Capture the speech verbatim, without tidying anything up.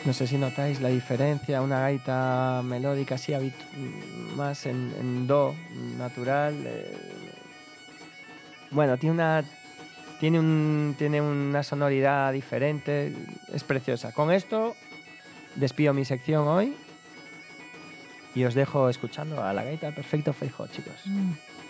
No sé si notáis la diferencia, una gaita melódica así más en, en do natural. Eh, bueno, tiene una, tiene, un, tiene una sonoridad diferente, es preciosa. Con esto despido mi sección hoy y os dejo escuchando a la gaita del Perfecto Feijóo, chicos. Mm.